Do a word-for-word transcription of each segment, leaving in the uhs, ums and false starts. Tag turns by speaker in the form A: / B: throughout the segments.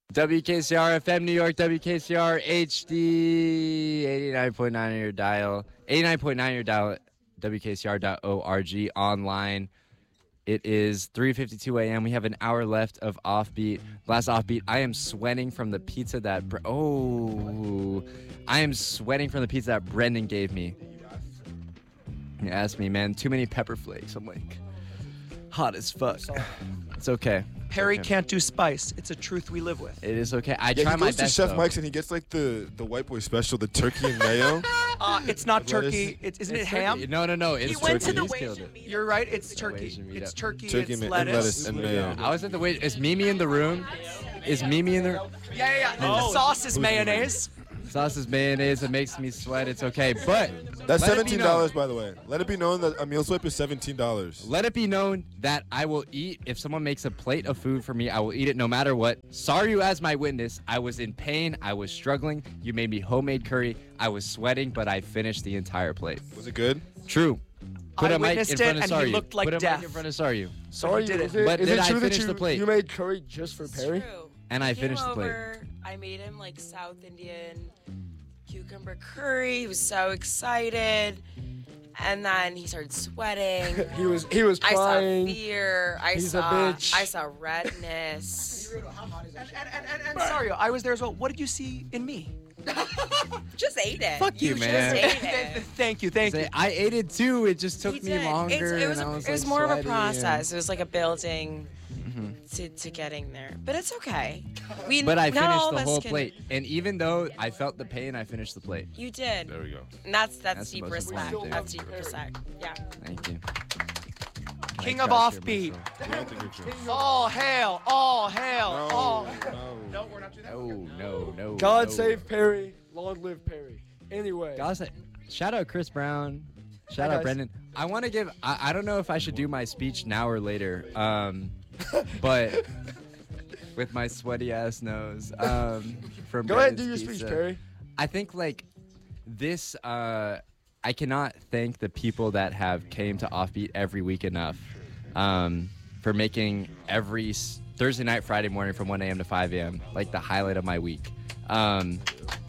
A: W K C R F M New York, W K C R H D, eighty-nine point nine on your dial, eighty-nine point nine on your dial, W K C R dot org online. It is three fifty-two a.m. We have an hour left of Offbeat. Last Offbeat, I am sweating from the pizza that, Bre- oh, I am sweating from the pizza that Brendan gave me. He asked me, man, too many pepper flakes. I'm like, hot as fuck. It's okay.
B: Perry
A: Okay.
B: can't do spice. It's a truth we live with.
A: It is okay. I
C: Yeah,
A: try
C: he
A: my
C: goes to
A: best.
C: Chef
A: though.
C: Mike's and he gets like the, the white boy special, the turkey and mayo.
B: Uh, it's not
C: Lettuce.
B: turkey. It's, isn't
A: It's
B: it ham?
A: turkey. No, no, no. It's
D: He
A: turkey.
D: went to the
A: He's killed
D: Asian
A: it.
B: You're right. It's turkey.
A: Asian
B: It's
A: meetup.
B: turkey.
C: Turkey
B: it's
C: and
B: lettuce.
C: lettuce and mayo.
A: I was at the wait. Is Mimi in the room? Is Mimi in the room?
B: Yeah, yeah, yeah. The sauce is mayonnaise.
A: Sauce is mayonnaise. It makes me sweat. It's okay. But
C: That's
A: let it be
C: seventeen dollars,
A: known-
C: by the way. Let it be known that a meal swipe is seventeen dollars.
A: Let it be known that I will eat. If someone makes a plate of food for me, I will eat it no matter what. Sorry, you as my witness. I was in pain. I was struggling. You made me homemade curry. I was sweating, but I finished the entire plate.
C: Was it good?
A: True. Put
B: I
A: a mic in
B: witnessed
A: front
B: it,
A: of
B: and he
A: Saryu.
B: looked like
A: Put a
B: death.
A: mic in front of Saryu.
E: Sorry,
B: did
E: is
B: it.
E: it,
A: But
E: is
A: then
E: it
A: I
E: true that
A: finished
E: you,
A: the plate.
E: you made curry just for
D: It's
E: Perry?
D: true.
A: And I
D: He came
A: finished the plate.
D: over, I made him like South Indian cucumber curry. He was so excited. And then he started sweating.
E: He was he was
D: I saw
E: crying.
D: fear. I
E: He's a
D: saw
E: bitch.
D: I saw redness.
B: And, and, and, and, and sorry, I was there as well. What did you see in me?
D: Just ate it.
A: Fuck you,
D: just
A: man.
D: ate
B: Th- th-
D: it.
B: Thank you, thank you.
A: Say, I ate it too. It just took
D: He
A: me
D: did.
A: longer.
D: It's- it was,
A: and
D: a,
A: I was,
D: it was
A: like,
D: more of a
A: sweaty
D: process.
A: and-
D: It was like a building to, to getting there. But it's okay. We,
A: But I
D: not all
A: finished
D: of
A: the
D: us
A: whole
D: can-
A: plate, and even though I felt the pain, I finished the plate.
D: You did.
C: There we go.
D: And that's that's,
A: That's the
D: deep
A: most
D: respect.
A: important thing.
D: That's deep respect. Yeah.
A: Thank you.
B: King
A: I
B: of
A: gotta
B: offbeat.
A: hear myself.
C: I don't think you're true.
B: All hail, all hail, all.
C: No.
B: we're not doing that.
A: No, no, no.
E: God
A: no.
E: save Perry. Long live Perry. Anyway.
A: God save. Shout out Chris Brown. Shout
E: Hi,
A: out
E: guys.
A: Brendan. I want to give. I, I don't know if I should do my speech now or later. Um, but with my sweaty ass nose. Um, from
E: Go ahead and do
A: Brendan's
E: your speech,
A: Pizza.
E: Perry.
A: I think like this. Uh, I cannot thank the people that have came to Offbeat every week enough um, for making every s- Thursday night, Friday morning from one a.m. to five a.m. like the highlight of my week. Um,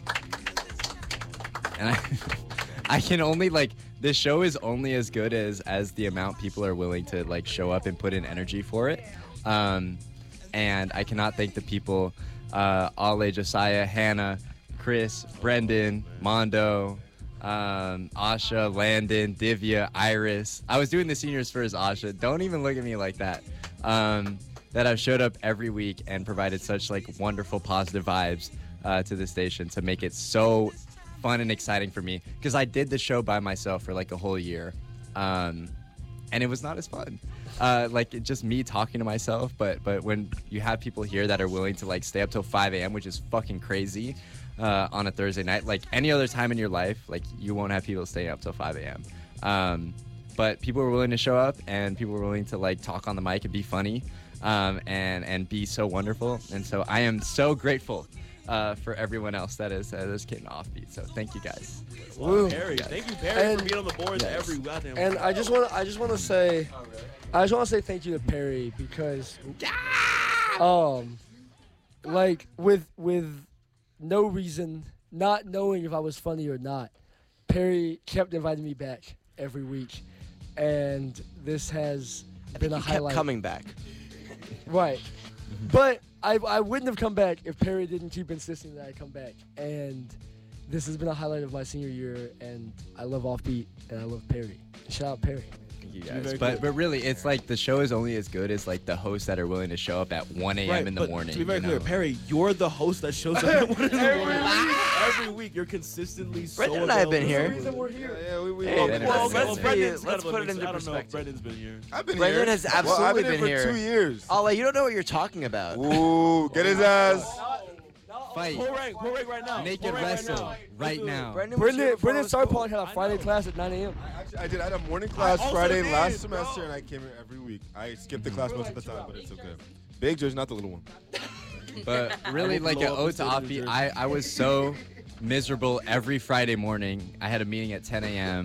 A: and I, I can only like this show is only as good as as the amount people are willing to like show up and put in energy for it. Um, and I cannot thank the people, uh, Ale, Josiah, Hannah, Chris, Brendan, Mondo, um, Asha, Landon, Divya, Iris. I was doing the seniors first, Asha. Don't even look at me like that. Um, that have showed up every week and provided such like wonderful positive vibes uh, to the station to make it so fun and exciting for me. Because I did the show by myself for like a whole year. Um, and it was not as fun. Uh, like it, just me talking to myself, but but when you have people here that are willing to like stay up till five a.m., which is fucking crazy uh, on a Thursday night. Like any other time in your life, like you won't have people staying up till five a.m. Um, but people were willing to show up, and people were willing to like talk on the mic and be funny, um, and and be so wonderful. And so I am so grateful uh, for everyone else that is that is getting Offbeat. So thank you guys.
E: Woo.
F: Perry, thank you, Perry,
E: And-
F: for being on the boards
A: Yes.
F: every goddamn.
E: And I just want to I just want to say I just want to say thank you to Perry because um like with with no reason, not knowing if I was funny or not, Perry kept inviting me back every week, and this has been a
G: You kept
E: highlight.
G: coming back.
E: Right. But I I wouldn't have come back if Perry didn't keep insisting that I come back. And this has been a highlight of my senior year, and I love Offbeat, and I love Perry. Shout out Perry.
A: Thank you
F: very
A: guys.
F: cool.
A: But but really, it's like the show is only as good as like the hosts that are willing to show up at one a.m.
F: right,
A: in the
F: but
A: morning.
F: To be very
A: you
F: clear,
A: know?
F: Perry, you're the host that shows up at one in the morning. Every week, you're consistently so
G: Brendan and I have been
F: available.
G: here.
C: Yeah, yeah, we, we
G: Hey,
C: well,
A: Brendan
F: Well,
A: has
F: well,
A: been here.
F: Brendan's
G: Let's
F: kind of a
G: put it
F: mix.
G: into
F: I don't know if
G: perspective.
F: Brendan's been here.
C: I've been
G: Brendan
C: here.
G: has
C: Well, I've
G: absolutely
C: been,
G: been
C: here for
G: here.
C: two years.
G: Ale, you don't know what you're talking about.
C: Ooh, get his ass.
A: Fight.
F: Pull rank, pull rank right now.
A: Naked
F: Pull rank
A: wrestle
F: right now.
A: right
F: Let's do it.
A: now.
G: Brendan, was here
E: Brendan
G: before
E: Brendan
G: I was cool.
E: Starpond had a Friday class at nine a.m.
C: Actually, I did. I had a morning class
F: also
C: Friday
F: did,
C: last
F: bro.
C: semester, and I came here every week. I skipped the class most of the time, but it's okay. Big Jersey, not the little one.
A: But really,
C: will
A: like an
C: blow up
A: ode
C: the
A: to
C: state of New
A: Offbeat,
C: Jersey.
A: I, I was so miserable every Friday morning. I had a meeting at ten a.m.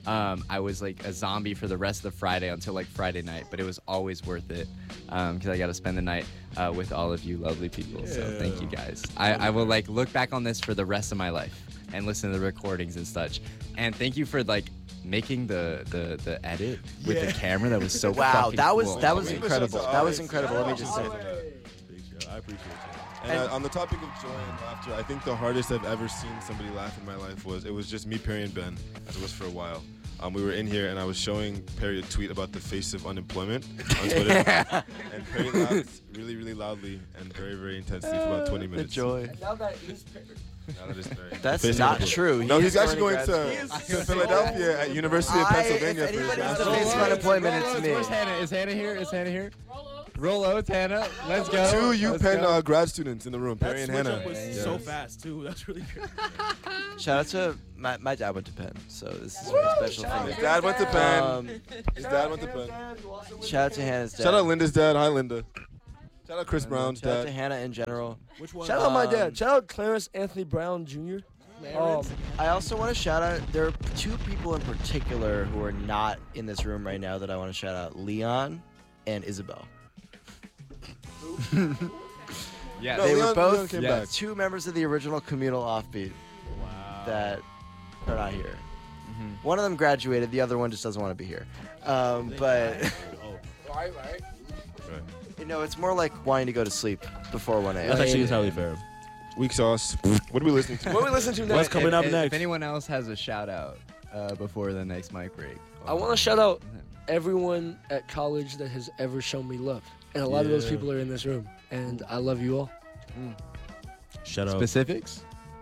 A: Um, I was like a zombie for the rest of the Friday until like Friday night, but it was always worth it because I got to spend the night uh, with all of you lovely people. So thank you guys. I, I will like look back on this for the rest of my life and listen to the recordings and such. And thank you for like making the the, the edit with
F: Yeah.
A: the camera. That was so
G: Wow,
A: fucking
G: that was
A: cool.
G: that was
C: Big
G: incredible.
C: shout out to
G: That was
C: Alex.
G: incredible. Let me just say.
F: Big show. I appreciate you.
C: And uh, on the topic of joy and laughter, I think the hardest I've ever seen somebody laugh in my life was it was just me, Perry, and Ben, as it was for a while. Um, we were in here, and I was showing Perry a tweet about the face of unemployment on Twitter. And Perry laughed really, really loudly and very, very intensely for about twenty
G: The
C: minutes.
G: joy.
E: Now that is
C: Now that is Perry.
G: That's
C: Face of
G: not
C: unemployment.
G: true.
C: No,
G: He
C: he's
G: is
C: actually going
G: grad
C: to,
G: school.
C: to Philadelphia at University of
G: I-
C: Pennsylvania
G: if
C: for his
G: anybody's
C: master's.
G: the face of unemployment, it's me.
A: Where's Hannah? Is Hannah here? Is Hannah here? Rollo, it's Hannah. Let's go.
C: Two
A: Let's
C: UPenn
A: go.
C: uh, grad students in the room,
F: That
C: Perry and
F: switch
C: Hannah.
F: up was
C: Yeah.
F: so fast too. That's really good.
G: Shout out to my, my dad went to Penn, so this is very special for me.
C: His dad went to Penn.
G: Um,
C: His dad went to Penn.
G: shout out to Hannah's dad.
C: Shout out Linda's dad. Hi, Linda. Shout out Chris Brown's
G: Shout out to
C: dad.
G: Hannah in general.
F: Which one?
E: Shout out my
G: Um,
E: dad. Shout out Clarence Anthony Brown Junior Um,
G: I also want to shout out. There are two people in particular who are not in this room right now that I want to shout out: Leon and Isabel.
A: Yeah.
C: No,
G: They
C: Leon-
G: were both
C: Leon came
A: yes.
C: back.
G: two members of the original Communal Offbeat that are not here.
A: Mm-hmm.
G: One of them graduated. The other one just doesn't want to be here. Um, but
E: right, right.
G: you know, it's more like wanting to go to sleep before one a.m.
F: That's actually entirely fair.
C: Weak sauce. What are we listening to?
E: What we listen to
F: What's
E: next?
F: coming
A: if,
F: up
A: if,
F: next?
A: If anyone else has a shout out uh, before the next mic break.
E: I want to shout out everyone at college that has ever shown me love, and a lot of those
F: Yeah.
E: people are in this room, and I love you all.
F: Shut up.
A: Specifics?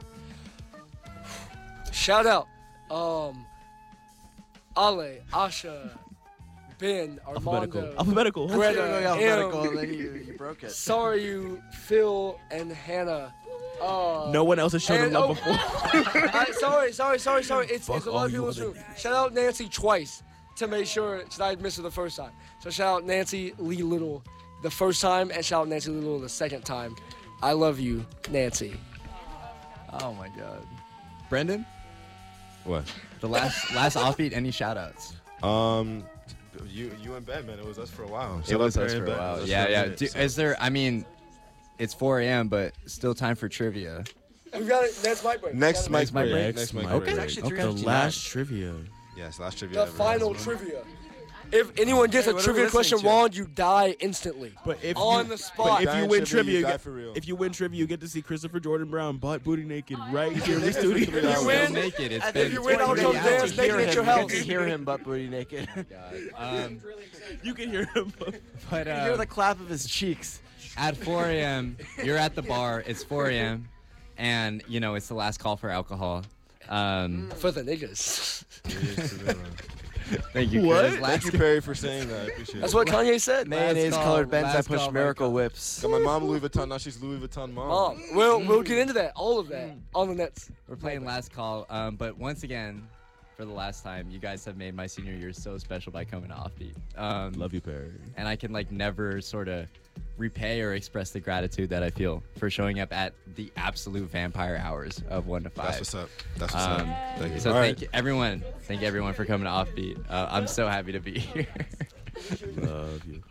E: Shout out, um, Ale, Asha, Ben,
F: Alphabetical.
E: Armando,
F: Alphabetical.
G: Let's
E: Greta,
G: go going alphabetical,
E: him.
G: and then you, you broke it.
E: Sorry, Phil, and Hannah. Uh,
F: No one else has shown
E: and-
F: love
E: oh,
F: before.
E: I, sorry, sorry, sorry, sorry. It's,
F: Fuck
E: it's a
F: all
E: lot of
F: you
E: people in this
F: other
E: room. Shout out Nancy twice to make sure that I missed her the first time. So shout out Nancy Lee Little the first time, and shout out Nancy Lee Little the second time. I love you, Nancy.
A: Oh my god. Brendan?
C: What?
A: The last last offbeat, any shout outs?
C: Um, you, you and Ben, man. It was us for a while.
A: It
C: Shout
A: was
C: out
A: us
C: Perry
A: for
C: and
A: a
C: Ben. It
A: while.
C: was us
A: Yeah,
C: for a
A: yeah.
C: minute,
A: Do,
C: so.
A: is there, I mean, it's four a.m., but still time for trivia.
E: We've got it. Next mic break.
C: Next
E: We got it.
C: mic break.
F: break.
C: Next mic
F: Okay.
C: break.
G: It's actually
F: The
G: three fifty-nine.
F: last trivia.
C: Yes, last trivia.
E: The
C: ever.
E: final trivia. If anyone gets
G: Hey,
E: a
G: what are we
E: trivia
G: listening
E: question
G: to?
E: wong, you die instantly.
F: But if
E: On
F: you,
E: the
F: but
E: spot.
F: if
C: Die
F: you
C: in
F: win
C: trivia,
F: trivia,
C: you
F: you
C: die
F: get,
C: for real.
F: if you win trivia, you get to see Christopher Jordan Brown butt booty naked right here in the studio.
C: If you
E: win,
A: naked. It's
G: I
A: been
G: think
E: you win, I'll
A: twenty
E: come
A: hours.
E: dance
G: to
E: naked
G: hear
E: at
G: him,
E: your
G: you get
E: house.
G: to hear him butt booty naked.
A: Um,
F: You can hear him.
A: but
G: You hear
A: uh,
G: the clap of his cheeks.
A: at four a.m., you're at the bar. It's four a.m., and, you know, it's the last call for alcohol. Um,
E: For the niggas.
A: thank you,
F: What?
A: Chris.
C: Thank
A: Last
C: you, Perry, for saying that. I appreciate
E: That's
C: it.
E: what Kanye said.
G: Mayonnaise
A: call,
G: colored Benz, I
A: last
G: push
A: call,
G: miracle
A: last
G: whips.
C: Got my mom Louis Vuitton. Now she's Louis Vuitton mom.
E: Mom, we'll we'll get into that, all of that, on the nets.
A: We're playing last call, um, but once again, for the last time, you guys have made my senior year so special by coming to Offbeat. Um,
F: Love you, Perry.
A: and I can like never sort of repay or express the gratitude that I feel for showing up at the absolute vampire hours of one to five.
C: That's what's up. That's what's
A: Um,
C: up. Thank you.
A: So
C: All
A: thank
C: right.
A: you, everyone. Thank you, everyone, for coming to Offbeat. Uh, I'm so happy to be here.
F: Love you.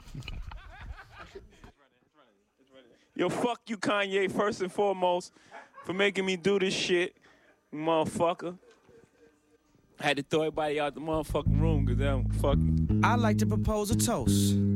H: Yo, fuck you, Kanye, first and foremost, for making me do this shit, motherfucker. I had to throw everybody out the motherfucking room because I'm fucking.
I: I'd like to propose a toast